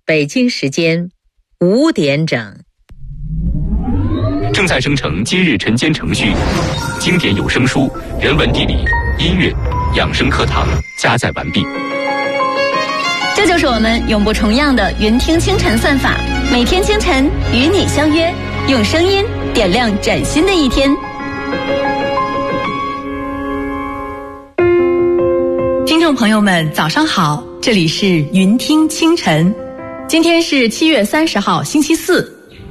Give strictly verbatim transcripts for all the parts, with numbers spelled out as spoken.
北京时间五点整。 正在生成今日晨间程序，经典有声书、人文地理、音乐、养生课堂加载完毕。 这就是我们永不重样的云听清晨算法，每天清晨与你相约，用声音点亮崭新的一天。 听众朋友们早上好，这里是云听清晨，今天是七月三十号星期四。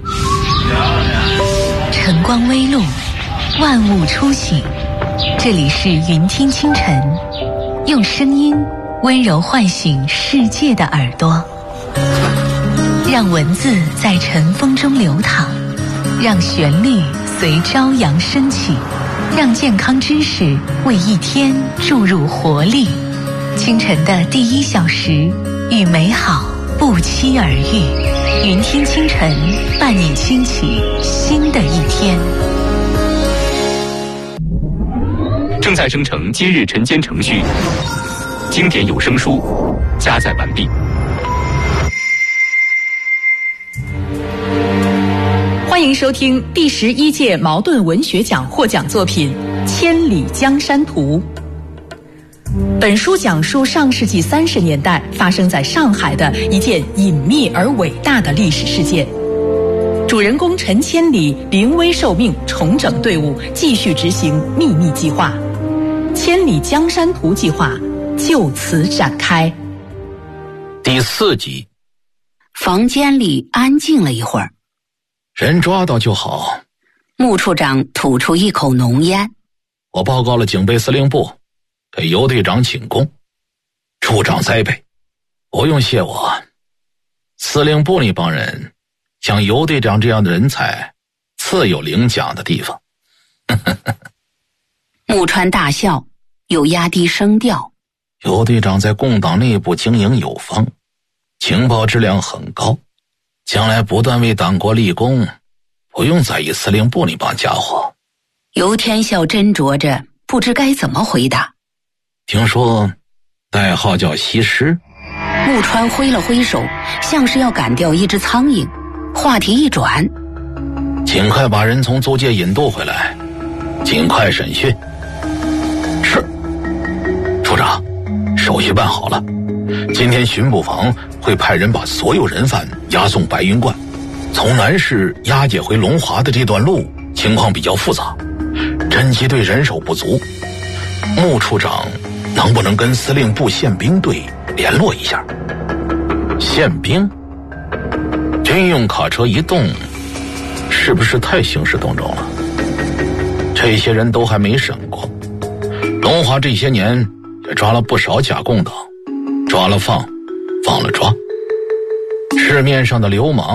晨光微露，万物初醒，这里是云听清晨，用声音温柔唤醒世界的耳朵，让文字在晨风中流淌，让旋律随朝阳升起，让健康知识为一天注入活力。清晨的第一小时，与美好不期而遇。云听清晨，伴你兴起新的一天。 正在生成今日晨间程序，经典有声书加载完毕。 欢迎收听第十一届茅盾文学奖获奖作品《千里江山图》。本书讲述上世纪三十年代发生在上海的一件隐秘而伟大的历史事件。主人公陈千里临危受命，重整队伍，继续执行秘密计划。千里江山图计划就此展开。 第四集。 房间里安静了一会儿， 人抓到就好。 穆处长吐出一口浓烟。 我报告了警备司令部，给尤队长请功，处长栽培，不用谢我。司令部那帮人像尤队长这样的人才，自有领奖的地方。 木川大笑，又压低声调。 尤队长在共党内部经营有方，情报质量很高，将来不断为党国立功，不用在意司令部那帮家伙。 尤天笑斟酌着，不知该怎么回答。 听说代号叫西施。 木川挥了挥手，像是要赶掉一只苍蝇，话题一转， 尽快把人从租界引渡回来，尽快审讯。是，处长，手续办好了，今天巡捕房会派人把所有人犯押送白云观。从南市押解回龙华的这段路情况比较复杂，侦缉队人手不足，穆处长能不能跟司令部宪兵队联络一下？宪兵？军用卡车一动，是不是太兴师动众了？这些人都还没审过，龙华这些年也抓了不少假共党，抓了放，放了抓，市面上的流氓